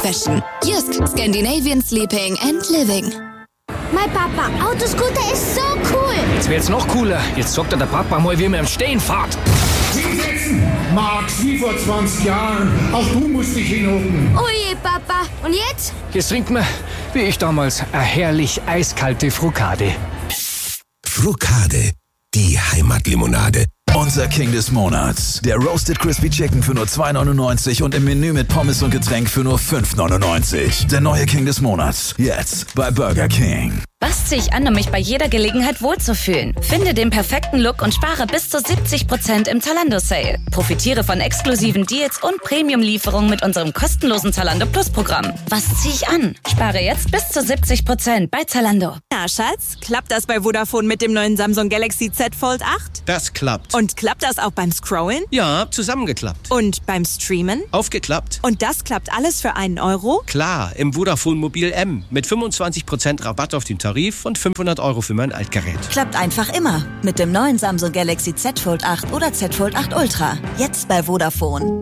Fashion. Jysk, Scandinavian Sleeping and Living. Mein Papa, Autoscooter ist so cool. Jetzt wird's noch cooler. Jetzt sagt der Papa mal, wie man im Stehen fährt. Hinsetzen! Max, wie vor 20 Jahren. Auch du musst dich hinhocken. Oh je, Papa. Und jetzt? Jetzt trinkt man, wie ich damals, eine herrlich eiskalte Frukade. Frukade, die Heimatlimonade. Unser King des Monats. Der Roasted Crispy Chicken für nur 2,99 und im Menü mit Pommes und Getränk für nur 5,99. Der neue King des Monats. Jetzt bei Burger King. Was ziehe ich an, um mich bei jeder Gelegenheit wohlzufühlen? Finde den perfekten Look und spare bis zu 70% im Zalando-Sale. Profitiere von exklusiven Deals und Premium-Lieferungen mit unserem kostenlosen Zalando Plus-Programm. Was ziehe ich an? Spare jetzt bis zu 70% bei Zalando. Na, Schatz, klappt das bei Vodafone mit dem neuen Samsung Galaxy Z Fold 8? Das klappt. Und klappt das auch beim Scrollen? Ja, zusammengeklappt. Und beim Streamen? Aufgeklappt. Und das klappt alles für einen Euro? Klar, im Vodafone Mobil M. Mit 25% Rabatt auf den Tarif und 500 € für mein Altgerät. Klappt einfach immer. Mit dem neuen Samsung Galaxy Z Fold 8 oder Z Fold 8 Ultra. Jetzt bei Vodafone.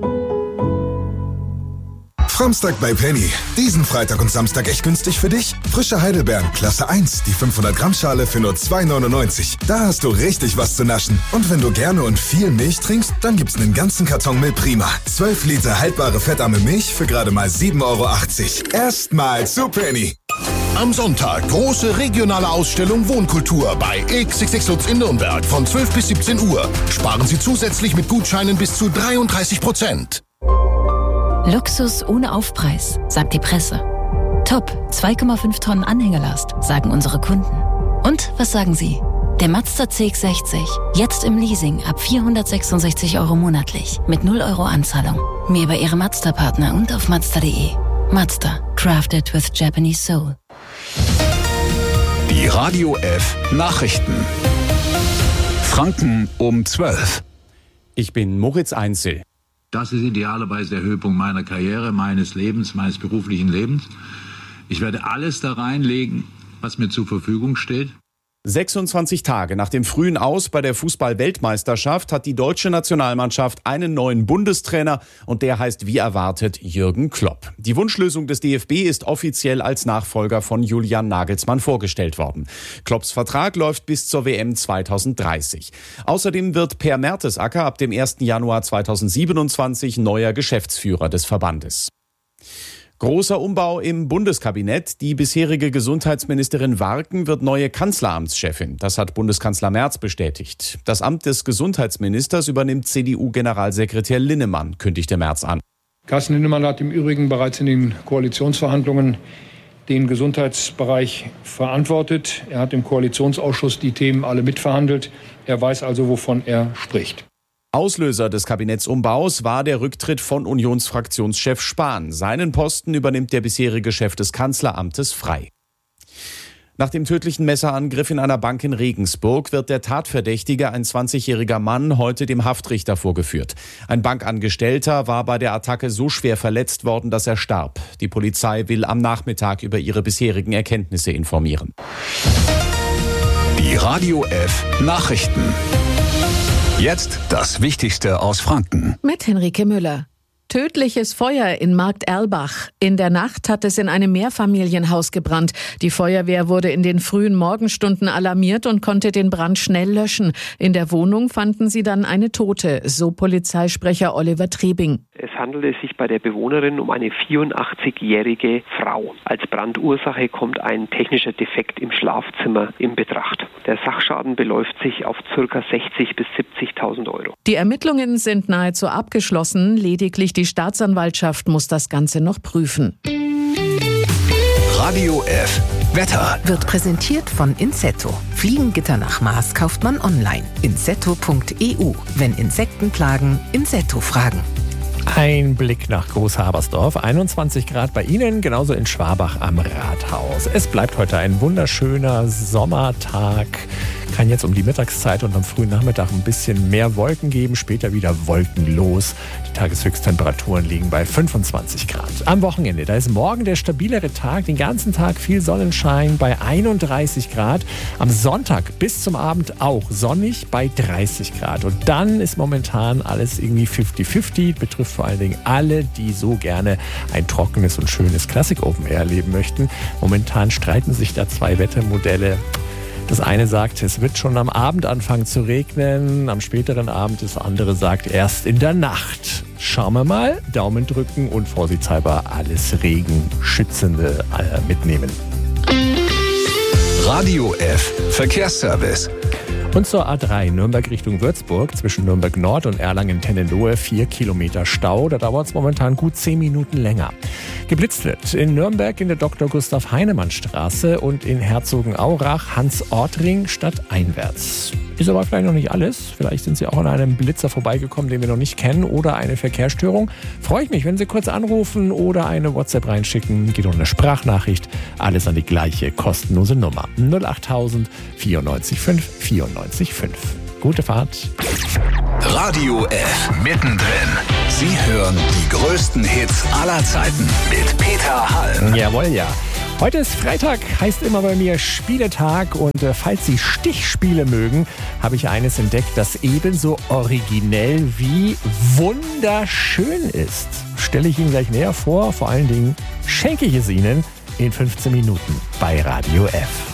Framstag bei Penny. Diesen Freitag und Samstag echt günstig für dich. Frische Heidelbeeren, Klasse 1, die 500 Gramm Schale für nur 2,99. Da hast du richtig was zu naschen. Und wenn du gerne und viel Milch trinkst, dann gibt's einen ganzen Karton Milch Prima. 12 Liter haltbare fettarme Milch für gerade mal 7,80 €. Erstmal zu Penny. Am Sonntag große regionale Ausstellung Wohnkultur bei XXX Lutz in Nürnberg von 12 bis 17 Uhr. Sparen Sie zusätzlich mit Gutscheinen bis zu 33%. Luxus ohne Aufpreis, sagt die Presse. Top, 2,5 Tonnen Anhängerlast, sagen unsere Kunden. Und was sagen Sie? Der Mazda CX-60, jetzt im Leasing ab 466 € monatlich, mit 0 € Anzahlung. Mehr bei Ihrem Mazda-Partner und auf Mazda.de. Mazda, crafted with Japanese soul. Die Radio F Nachrichten. Franken um 12. Ich bin Moritz Einzel. Das ist idealerweise der Höhepunkt meiner Karriere, meines Lebens, meines beruflichen Lebens. Ich werde alles da reinlegen, was mir zur Verfügung steht. 26 Tage nach dem frühen Aus bei der Fußball-Weltmeisterschaft hat die deutsche Nationalmannschaft einen neuen Bundestrainer und der heißt wie erwartet Jürgen Klopp. Die Wunschlösung des DFB ist offiziell als Nachfolger von Julian Nagelsmann vorgestellt worden. Klopps Vertrag läuft bis zur WM 2030. Außerdem wird Per Mertesacker ab dem 1. Januar 2027 neuer Geschäftsführer des Verbandes. Großer Umbau im Bundeskabinett. Die bisherige Gesundheitsministerin Warken wird neue Kanzleramtschefin. Das hat Bundeskanzler Merz bestätigt. Das Amt des Gesundheitsministers übernimmt CDU-Generalsekretär Linnemann, kündigte Merz an. Carsten Linnemann hat im Übrigen bereits in den Koalitionsverhandlungen den Gesundheitsbereich verantwortet. Er hat im Koalitionsausschuss die Themen alle mitverhandelt. Er weiß also, wovon er spricht. Auslöser des Kabinettsumbaus war der Rücktritt von Unionsfraktionschef Spahn. Seinen Posten übernimmt der bisherige Chef des Kanzleramtes frei. Nach dem tödlichen Messerangriff in einer Bank in Regensburg wird der Tatverdächtige, ein 20-jähriger Mann, heute dem Haftrichter vorgeführt. Ein Bankangestellter war bei der Attacke so schwer verletzt worden, dass er starb. Die Polizei will am Nachmittag über ihre bisherigen Erkenntnisse informieren. Die Radio F Nachrichten. Jetzt das Wichtigste aus Franken. Mit Henrike Müller. Tödliches Feuer in Markt Erlbach. In der Nacht hat es in einem Mehrfamilienhaus gebrannt. Die Feuerwehr wurde in den frühen Morgenstunden alarmiert und konnte den Brand schnell löschen. In der Wohnung fanden sie dann eine Tote, so Polizeisprecher Oliver Trebing. Es handelte sich bei der Bewohnerin um eine 84-jährige Frau. Als Brandursache kommt ein technischer Defekt im Schlafzimmer in Betracht. Der Sachschaden beläuft sich auf ca. 60.000 bis 70.000 €. Die Ermittlungen sind nahezu abgeschlossen. Lediglich die Staatsanwaltschaft muss das Ganze noch prüfen. Radio F Wetter wird präsentiert von Insetto. Fliegengitter nach Maß kauft man online. Insetto.eu. Wenn Insekten plagen, Insetto fragen. Ein Blick nach Großhabersdorf, 21 Grad bei Ihnen, genauso in Schwabach am Rathaus. Es bleibt heute ein wunderschöner Sommertag. Kann jetzt um die Mittagszeit und am frühen Nachmittag ein bisschen mehr Wolken geben, später wieder wolkenlos. Die Tageshöchsttemperaturen liegen bei 25 Grad. Am Wochenende, da ist morgen der stabilere Tag, den ganzen Tag viel Sonnenschein bei 31 Grad. Am Sonntag bis zum Abend auch sonnig bei 30 Grad. Und dann ist momentan alles irgendwie 50-50, betrifft vor allen Dingen alle, die so gerne ein trockenes und schönes Classic Open Air erleben möchten. Momentan streiten sich da zwei Wettermodelle. Das eine sagt, es wird schon am Abend anfangen zu regnen, am späteren Abend. Das andere sagt, erst in der Nacht. Schauen wir mal, Daumen drücken und vorsichtshalber alles Regenschützende mitnehmen. Radio F Verkehrsservice. Und zur A3 Nürnberg Richtung Würzburg, zwischen Nürnberg Nord und Erlangen-Tennenlohe 4 Kilometer Stau. Da dauert es momentan gut 10 Minuten länger. Geblitzt wird in Nürnberg in der Dr. Gustav Heinemann Straße und in Herzogenaurach Hans-Ortring stadteinwärts. Ist aber vielleicht noch nicht alles. Vielleicht sind Sie auch an einem Blitzer vorbeigekommen, den wir noch nicht kennen, oder eine Verkehrsstörung. Freue ich mich, wenn Sie kurz anrufen oder eine WhatsApp reinschicken. Geht um eine Sprachnachricht. Alles an die gleiche kostenlose Nummer. 08000 94 5 94 5. Gute Fahrt. Radio F mittendrin. Sie hören die größten Hits aller Zeiten mit Peter Hall. Jawohl, ja. Heute ist Freitag, heißt immer bei mir Spieletag, und falls Sie Stichspiele mögen, habe ich eines entdeckt, das ebenso originell wie wunderschön ist. Stelle ich Ihnen gleich näher vor, vor allen Dingen schenke ich es Ihnen in 15 Minuten bei Radio F.